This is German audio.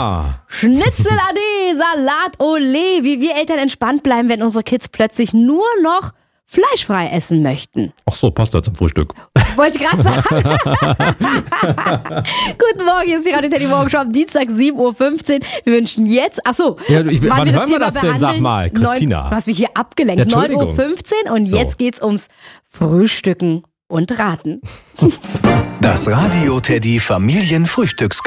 Schnitzel ade, Salat ole, wie wir Eltern entspannt bleiben, wenn unsere Kids plötzlich nur noch fleischfrei essen möchten. Ach so, passt da zum Frühstück. Wollte gerade sagen. Guten Morgen, hier ist die Radio Teddy Morgenshow am Dienstag 7.15 Uhr. Wir wünschen jetzt, wann hören wir das denn, sag mal, Christina? Du hast mich hier abgelenkt, 9.15 Uhr und jetzt geht's ums Frühstücken und Raten. Das Radio Teddy Familienfrühstücks